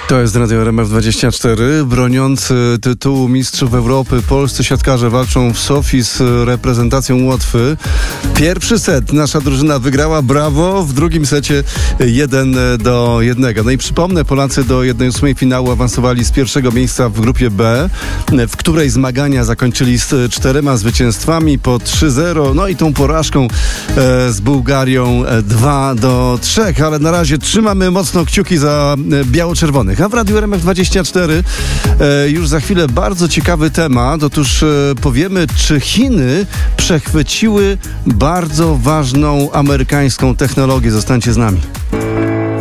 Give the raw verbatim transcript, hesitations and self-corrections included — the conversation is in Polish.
To jest Radio R M F dwadzieścia cztery. Broniący tytułu Mistrzów Europy polscy siatkarze walczą w Sofii z reprezentacją Łotwy. Pierwszy set nasza drużyna wygrała, brawo. W drugim secie jeden do jednego. No i przypomnę, Polacy do jednej ósmej finału awansowali z pierwszego miejsca w grupie B, w której zmagania zakończyli z czterema zwycięstwami po trzy zero. No i tą porażką z Bułgarią dwa do trzech. Ale na razie trzymamy mocno kciuki za biało-czerwonych. A w Radiu R M F dwadzieścia cztery e, już za chwilę bardzo ciekawy temat. Otóż e, powiemy, czy Chiny przechwyciły bardzo ważną amerykańską technologię. Zostańcie z nami.